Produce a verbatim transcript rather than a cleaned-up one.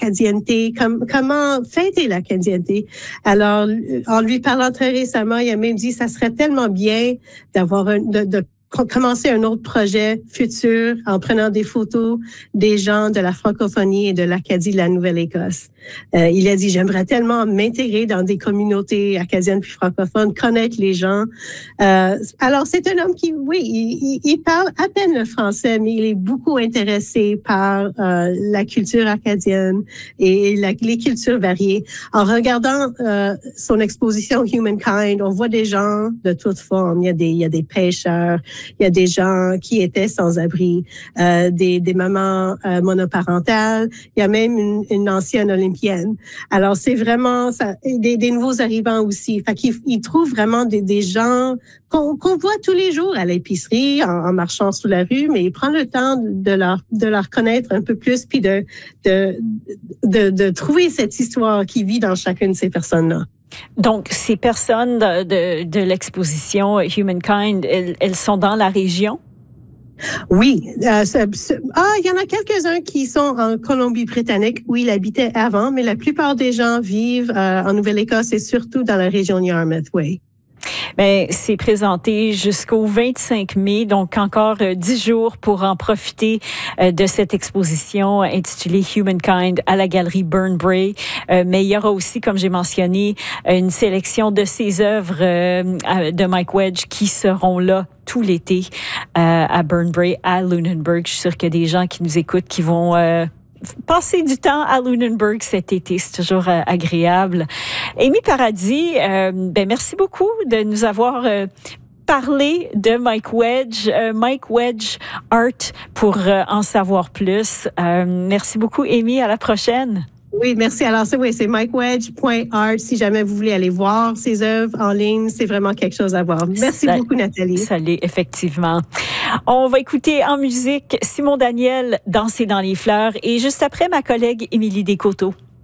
l'acadienneté, com- comment fêter l'acadienneté. Alors, en lui parlant très récemment, il a même dit, ça serait tellement bien d'avoir un, de, de commencer un autre projet futur en prenant des photos des gens de la francophonie et de l'Acadie de la Nouvelle-Écosse. Euh, il a dit, j'aimerais tellement m'intégrer dans des communautés acadiennes puis francophones, connaître les gens. Euh, alors, c'est un homme qui, oui, il, il parle à peine le français, mais il est beaucoup intéressé par euh, la culture acadienne et la, les cultures variées. En regardant euh, son exposition Humankind, on voit des gens de toutes formes. Il y a des, il y a des pêcheurs, il y a des gens qui étaient sans-abri, euh, des, des mamans euh, monoparentales. Il y a même une, une ancienne olympienne. Alors, c'est vraiment ça, des, des nouveaux arrivants aussi. Fait qu'il il trouve vraiment des, des gens qu'on, qu'on voit tous les jours à l'épicerie, en, en marchant sous la rue, mais il prend le temps de leur, de leur connaître un peu plus, puis de, de, de, de trouver cette histoire qui vit dans chacune de ces personnes-là. Donc, ces personnes de, de, de l'exposition Humankind, elles, elles sont dans la région? Oui. Euh, ce, ce, ah, il y en a quelques-uns qui sont en Colombie-Britannique, où il habitait avant, mais la plupart des gens vivent euh, en Nouvelle-Écosse et surtout dans la région de Yarmouth, oui. Ben, c'est présenté jusqu'au vingt-cinq mai, donc encore euh, dix jours pour en profiter euh, de cette exposition intitulée Humankind à la galerie Burnbrae. Euh, mais il y aura aussi, comme j'ai mentionné, une sélection de ses œuvres euh, de Mike Wedge qui seront là tout l'été euh, à Burnbrae, à Lunenburg. Je suis sûre qu'il y a des gens qui nous écoutent qui vont euh, passer du temps à Lunenburg cet été, c'est toujours euh, agréable. Amy Paradis, euh, ben merci beaucoup de nous avoir euh, parlé de Mike Wedge, euh, Mike Wedge Art pour euh, en savoir plus. Euh, merci beaucoup, Amy. À la prochaine. Oui, merci. Alors, c'est, oui, c'est mike wedge point art. Si jamais vous voulez aller voir ses œuvres en ligne, c'est vraiment quelque chose à voir. Merci ça, beaucoup, Nathalie. Ça l'est, effectivement. On va écouter en musique Simon Daniel, Danser dans les fleurs, et juste après, ma collègue Émilie Descoteaux.